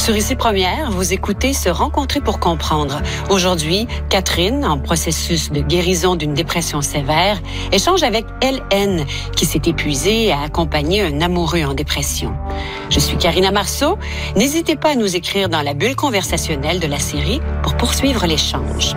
Sur Ici Première, vous écoutez Se rencontrer pour comprendre. Aujourd'hui, Catherine, en processus de guérison d'une dépression sévère, échange avec LN, qui s'est épuisée à accompagner un amoureux en dépression. Je suis Karina Marceau. N'hésitez pas à nous écrire dans la bulle conversationnelle de la série pour poursuivre l'échange.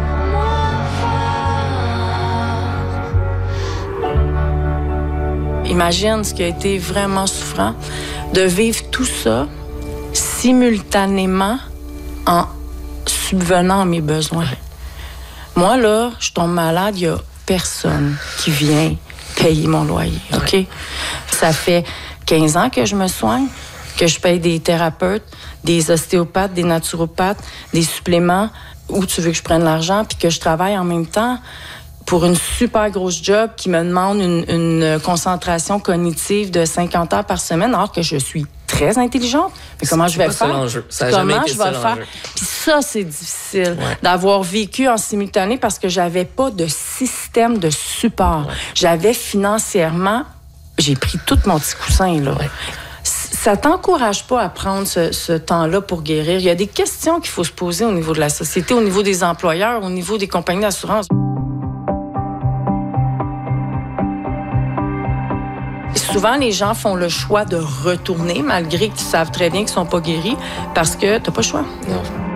Imagine ce qui a été vraiment souffrant, de vivre tout ça simultanément en subvenant à mes besoins. Moi, là, je tombe malade, il n'y a personne qui vient payer mon loyer, OK? Ça fait 15 ans que je me soigne, que je paye des thérapeutes, des ostéopathes, des naturopathes, des suppléments, où tu veux que je prenne l'argent, puis que je travaille en même temps pour une super grosse job qui me demande une concentration cognitive de 50 heures par semaine, alors que je suis très intelligente. Mais comment je vais faire? Comment je vais le faire? Puis ça, c'est difficile d'avoir vécu en simultané parce que j'avais pas de système de support. J'avais financièrement... J'ai pris tout mon petit coussin, là. Ça t'encourage pas à prendre ce temps-là pour guérir. Il y a des questions qu'il faut se poser au niveau de la société, au niveau des employeurs, au niveau des compagnies d'assurance. Souvent, les gens font le choix de retourner, malgré qu'ils savent très bien qu'ils ne sont pas guéris, parce que tu n'as pas le choix. Non.